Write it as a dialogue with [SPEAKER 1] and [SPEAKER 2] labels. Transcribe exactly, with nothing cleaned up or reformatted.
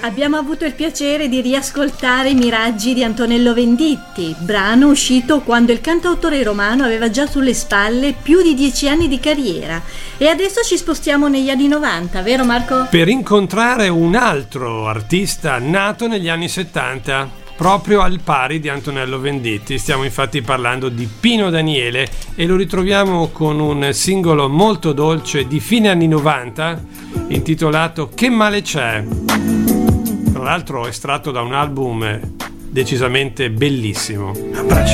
[SPEAKER 1] Abbiamo avuto il piacere di riascoltare I Miraggi di Antonello Venditti, brano uscito quando il cantautore romano aveva già sulle spalle più di dieci anni di carriera. E adesso ci spostiamo negli anni novanta, vero Marco?
[SPEAKER 2] Per incontrare un altro artista nato negli anni settanta, proprio al pari di Antonello Venditti. Stiamo infatti parlando di Pino Daniele e lo ritroviamo con un singolo molto dolce di fine anni novanta intitolato Che male c'è. Tra l'altro estratto da un album decisamente bellissimo. Abbraccio.